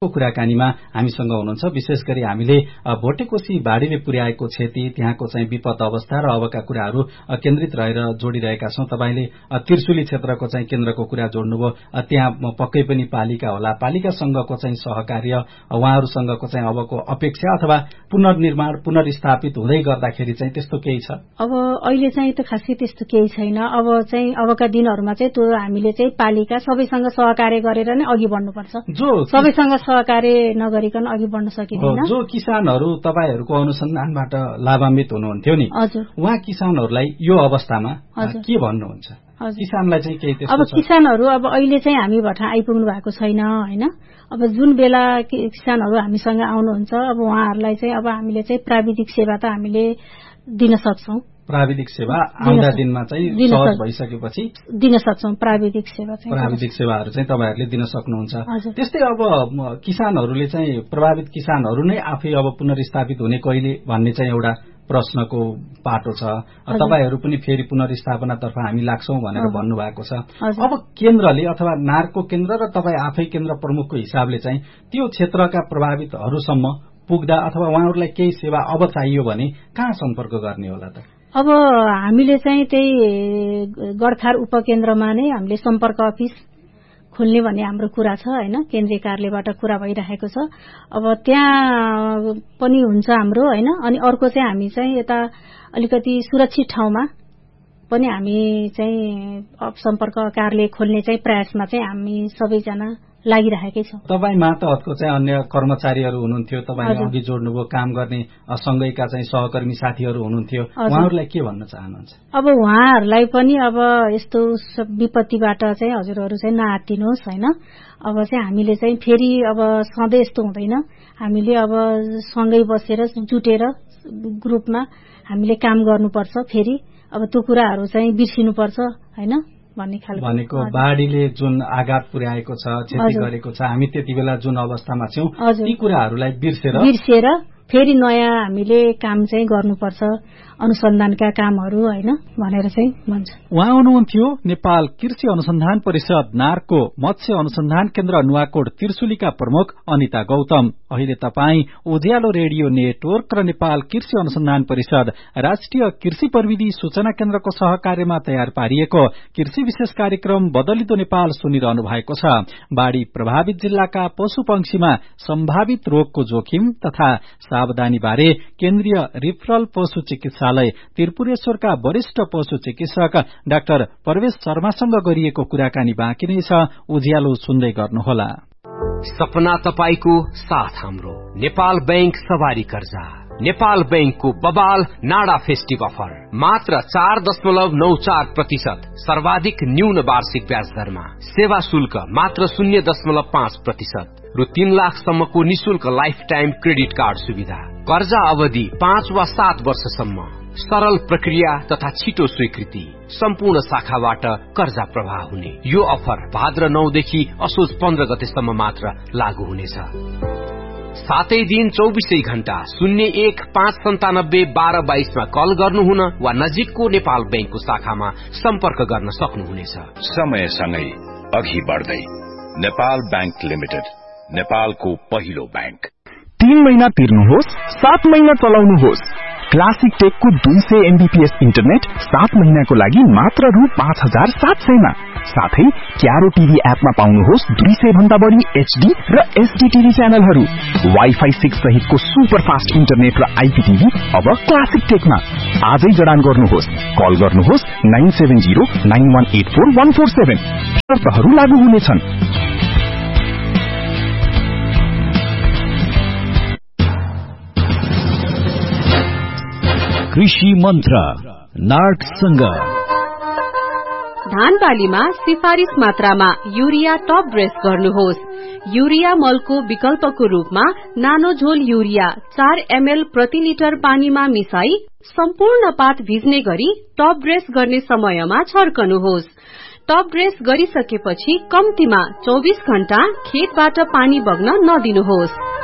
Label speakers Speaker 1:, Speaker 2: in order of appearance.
Speaker 1: आजको कुराकानीमा हामीसँग हुनुहुन्छ। विशेष गरी हामीले भोटेकोशी बाढीले पुर्याएको क्षति, त्यहाँको चाहिँ विपद अवस्था र अबका कुराहरू केन्द्रित रहेर जोडिरहेका छौं। तपाईले त्रिशुली क्षेत्रको चाहिँ केन्द्रको कुरा जोड्नुभयो। त्यहाँ पक्कै पनि पालिका होला, पालिकासँगको चाहिँ सहकार्य, उहाँहरूसँगको चाहिँ अबको अपेक्षा अथवा पुनर्निर्माण पुनर्स्थापित हुँदै गर्दाखेरि चाहिँ त्यस्तो केही छ?
Speaker 2: अब अहिले चाहिँ त खासै त्यस्तो केही छैन। अब चाहिँ अबका दिनहरूमा चाहिँ त्यो हामीले चाहिँ पालिका सबैसँग सहकार्य गरेर नै अघि बढ्नुपर्छ। जो सबैसँग सहकार्य नगरिकन अघि बढ्न सकिदैन।
Speaker 1: जो किसानहरू तपाईहरूको अनुसन्धानबाट लाभान्वित हुनुहुन्थ्यो नि, उहाँ किसानहरूलाई यो अवस्थामा के भन्नुहुन्छ? किसानलाई चाहिँ केही त्यस्तो
Speaker 2: अब किसानहरू अब अहिले चाहिँ हामी भट्टा आइपुग्नु भएको छैन हैन। अब जुन बेला किसानहरू हामीसँग आउनुहुन्छ, अब उहाँहरूलाई चाहिँ अब हामीले चाहिँ प्राविधिक सेवा त हामीले दिन सक्छौं।
Speaker 1: प्राविधिक सेवा आउँदा दिनमा चाहिँ सहज भइसकेपछि
Speaker 2: दिन सक्छौं। प्राविधिक
Speaker 1: सेवाहरू चाहिँ तपाईहरुले दिन सक्नुहुन्छ। त्यस्तै अब किसानहरूले चाहिँ प्रभावित किसानहरू नै आफै अब पुनर्स्थापित हुने कहिले भन्ने चाहिँ एउटा प्रश्नको पाटो छ। तपाईहरु पनि फेरि पुनर्स्थापनातर्फ हामी लाग्छौं भनेर भन्नुभएको छ। अब केन्द्रले अथवा नारको केन्द्र र तपाई आफै केन्द्र प्रमुखको हिसाबले चाहिँ त्यो क्षेत्रका प्रभावितहरूसम्म पुग्दा अथवा उहाँहरूलाई केही सेवा अब चाहियो भने कहाँ सम्पर्क गर्ने होला त?
Speaker 2: अब हामीले चाहिँ त्यही गडखार उपकेन्द्रमा नै हामीले सम्पर्क अफिस खोल्ने भन्ने हाम्रो कुरा छ हैन। केन्द्रीय कार्यालयबाट कुरा भइरहेको छ। अब त्यहाँ पनि हुन्छ हाम्रो हैन। अनि अर्को चाहिँ हामी चाहिँ यता अलिकति सुरक्षित ठाउँमा पनि हामी चाहिँ सम्पर्क कार्यालय खोल्ने चाहिँ प्रयासमा चाहिँ हामी सबैजना लागिरहेकै छौं।
Speaker 1: तपाई मातहतको चाहिँ अन्य कर्मचारीहरू हुनुहुन्थ्यो, तपाईले अघि जोड्नुभयो, काम गर्ने सँगैका चाहिँ सहकर्मी साथीहरू हुनुहुन्थ्यो, उहाँहरूलाई के भन्न चाहनुहुन्छ?
Speaker 2: अब उहाँहरूलाई पनि अब यस्तो विपत्तिबाट चाहिँ हजुरहरू चाहिँ नआत्तिनुहोस् हैन। अब चाहिँ हामीले चाहिँ फेरि अब सधैँ यस्तो हुँदैन। हामीले अब सँगै बसेर जुटेर ग्रुपमा हामीले काम गर्नुपर्छ। फेरि अब त्यो कुराहरू चाहिँ बिर्सिनुपर्छ हैन
Speaker 1: भनेको बाढीले जुन आघात पुर्याएको छ, क्षति गरेको छ, हामी त्यति बेला जुन अवस्थामा छौं ती कुराहरूलाई बिर्सेर
Speaker 2: फेरि नयाँ हामीले काम चाहिँ गर्नुपर्छ, अनुसन्धानका कामहरू हैन भनेर चाहिँ भन्छ।
Speaker 3: उहाँ हुनुहुन्थ्यो नेपाल कृषि अनुसन्धान परिषद नारको मत्स्य अनुसन्धान केन्द्र नुवाकोट त्रिशुलीका प्रमुख अनिता गौतम। अहिले तपाई उज्यालो रेडियो नेटवर्क र नेपाल कृषि अनुसन्धान परिषद राष्ट्रिय कृषि प्रविधि सूचना केन्द्रको सहकार्यमा तयार पारिएको कृषि विशेष कार्यक्रम बदलिदो नेपाल सुनिरहनु भएको छ। बाढ़ी प्रभावित जिल्लाका पशु पंक्षीमा सम्भावित रोगको जोखिम तथा सावधानी बारे केन्द्रीय रिफरल पशु चिकित्सालय त्रिपुरेश्वरका वरिष्ठ पशु चिकित्सक डाक्टर प्रवेश शर्मासँग गरिएको कुराकानी बाँकी नै छ। उज्यालो सुन्दै गर्नुहोला।
Speaker 4: सपना तपाईको साथ हाम्रो नेपाल बैंक सवारी कर्जा। नेपाल बैंकको बबाल नाडा फेस्टिभ अफर मात्र 4.94% सर्वाधिक न्यून वार्षिक ब्याज दरमा, सेवा शुल्क मात्र 0.5% रु 3 लाखसम्मको निशुल्क लाइफ टाइम क्रेडिट कार्ड सुविधा, कर्जा अवधि 5 वा 7 वर्षसम्म, सरल प्रक्रिया तथा छिटो स्वीकृति, सम्पूर्ण शाखाबाट कर्जा प्रवाह हुने। यो अफर भाद्र 9 देखि असोज 15 गतेसम्म मात्र लागू हुनेछ। सातै दिन 24 घण्टा 01-597-1222 मा कल गर्नुहुन वा नजिकको नेपाल बैंकको शाखामा सम्पर्क गर्न सक्नुहुनेछ।
Speaker 5: समयसँगै अघि बढ्दै नेपाल बैंक लिमिटेड, नेपालको पहिलो बैंक।
Speaker 6: 3 महिना तिर्नुहोस्, 7 महिना चलाउनुहोस्। क्लासिक टेकको 200 MBPS इन्टरनेट 7 महिनाको लागि मात्र रु 5700 मा। साथै क्यारो टिभी एपमा पाउनुहोस् 200 भन्दा बढी HD र SD टिभी च्यानलहरू। वाइफाई 6 सहितको सुपर फास्ट इन्टरनेट र IPTV अब क्लासिक टेकमा। आजै जडान गर्नुहोस्। कल गर्नुहोस् 9709184147। शर्तहरू लागू हुनेछन्।
Speaker 7: कृषि मन्त्र नार्कसँग
Speaker 8: धान बालीमा सिफारिस मात्रामा युरिया टप ड्रेस गर्नुहोस्। युरिया मलको विकल्पको रूपमा नानो झोल युरिया 4 ml प्रति लिटर पानीमा मिसाई सम्पूर्ण पात भिज्ने गरी टप ड्रेस गर्ने समयमा छर्कनुहोस्। टप ड्रेस गरिसकेपछि कम्तीमा 24 घण्टा खेतबाट पानी बग्न नदिनुहोस्।